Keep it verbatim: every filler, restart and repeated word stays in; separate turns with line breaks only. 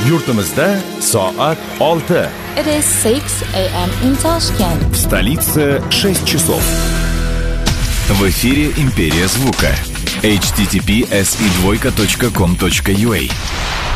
Yurtimizda soat olti.
It is six a m in Tashkent.
В столице шесть часов.
В эфире «Империя звука». эйч ти ти пи эс и двойка точка ком точка ю а.